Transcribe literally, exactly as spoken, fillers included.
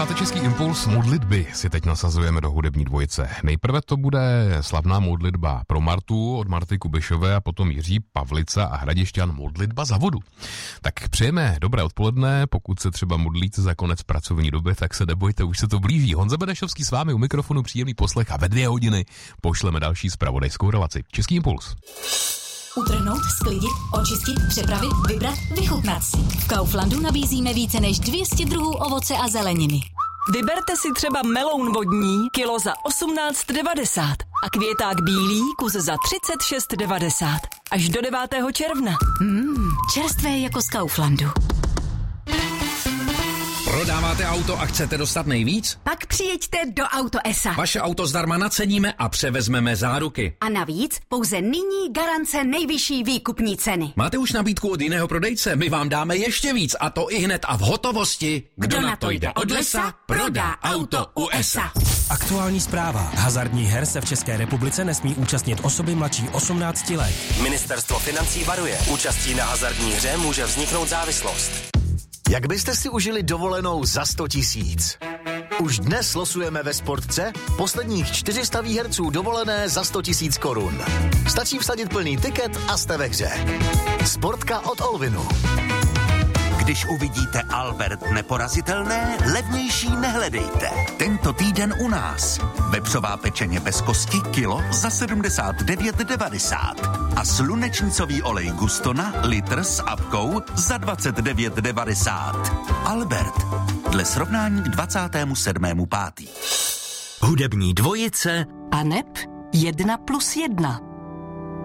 Posloucháte Český impuls, modlitby si teď nasazujeme do hudební dvojice. Nejprve to bude slavná modlitba pro Martu od Marty Kubišové a potom Jiří Pavlica a Hradišťan modlitba za vodu. Tak přejeme dobré odpoledne, pokud se třeba modlíte za konec pracovní doby, tak se nebojte, už se to blíží. Honza Benešovský s vámi u mikrofonu, příjemný poslech a ve dvě hodiny pošleme další zpravodajskou relaci. Český impuls. Utrhnout, sklidit, očistit, přepravit, vybrat, vychutnat si. V Kauflandu nabízíme více než dvě stě druhů ovoce a zeleniny. Vyberte si třeba meloun vodní, kilo za osmnáct devadesát a květák bílý, kus za třicet šest devadesát. Až do devátého června. Mmm, čerstvé jako z Kauflandu. Prodáváte auto a chcete dostat nejvíc? Pak přijeďte do Auto es a. Vaše auto zdarma naceníme a převezmeme záruky. A navíc pouze nyní garance nejvyšší výkupní ceny. Máte už nabídku od jiného prodejce? My vám dáme ještě víc a to i hned a v hotovosti. Kdo, Kdo na to jde od lesa, prodá auto u es a. Aktuální zpráva. Hazardních her se v České republice nesmí účastnit osoby mladší osmnácti let. Ministerstvo financí varuje. Účastí na hazardní hře může vzniknout závislost. Jak byste si užili dovolenou za sto tisíc? Už dnes losujeme ve Sportce posledních čtyři sta výherců dovolené za sto tisíc korun. Stačí vsadit plný tiket a jste ve hře. Sportka od Olvinu. Když uvidíte Albert neporazitelné, levnější nehledejte. Tento týden u nás. Vepřová pečeně bez kosti kilo za sedmdesát devět devadesát. A slunečnicový olej Gustona litr s apkou za dvacet devět devadesát. Albert. Dle srovnání k dvacátému sedmému pátého Hudební dvojice A neb jedna plus jedna.